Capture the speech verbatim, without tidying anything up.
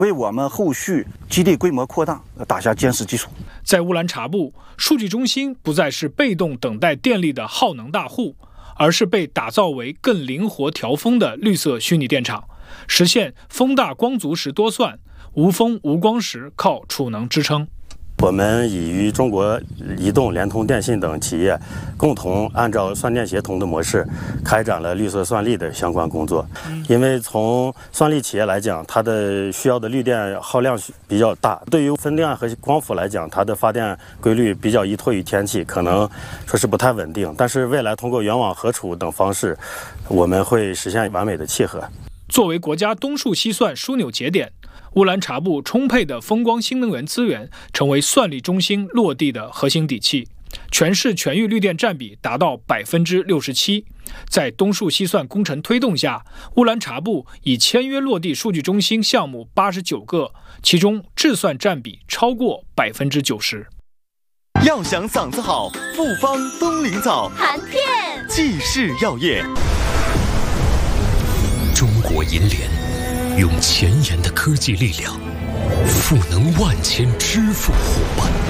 为我们后续基地规模扩大打下坚实基础。 在乌兰察布，数据中心不再是被动等待电力的耗能大户，而是被打造为更灵活调峰的绿色虚拟电厂，实现风大光足时多算，无风无光时靠储能支撑。 我们已与中国移动、联通、电信等企业共同按照算电协同的模式，开展了绿色算力的相关工作。因为从算力企业来讲，它的需要的绿电耗量比较大，对于风电和光伏来讲，它的发电规律比较依托于天气，可能说是不太稳定。但是未来通过远网合储等方式，我们会实现完美的契合。 作为国家东数西算枢纽节点，乌兰察布充沛的风光新能源资源成为算力中心落地的核心底气，全市全域绿电占比达到百分之六十七。在东数西算工程推动下，乌兰察布已签约落地数据中心项目八十九个，其中智算占比超过百分之九十。 要想嗓子好，复方冬苓枣含片济世药业。 中国银联用前沿的科技力量，赋能万千支付伙伴。